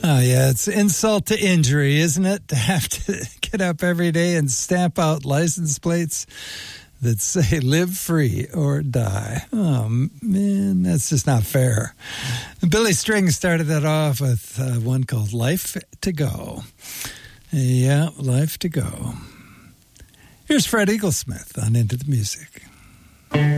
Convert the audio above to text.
Oh, yeah, it's insult to injury, isn't it? To have to get up every day and stamp out license plates that say live free or die. Oh, man, that's just not fair. Billy String started that off with one called Life to Go. Yeah, Life to Go. Here's Fred Eaglesmith on Into the Music.